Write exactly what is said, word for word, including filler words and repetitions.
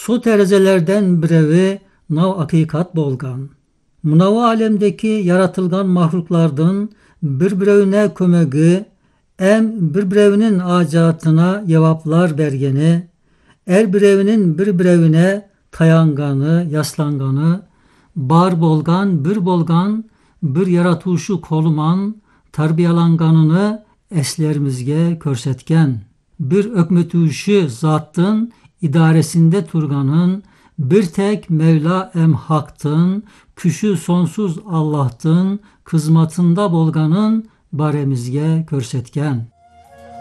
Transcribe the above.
Su terezelerden birevi nav hakikat bolgan. Munav alemdeki yaratılgan mahluklardan bir-birevine kömegi, em bir-birevinin acatına cevaplar bergeni, er birevinin bir-birevine tayanganı, yaslanganı, bar bolgan, bir bolgan, bir yaratuşu koluman, tarbiyalanganını eslerimizge körsetken, bir ökmetüşü zattın idaresinde turganın, bir tek Mevla em haktın, küşü sonsuz Allah'tın, kızmatında bolganın baremizge körsetken.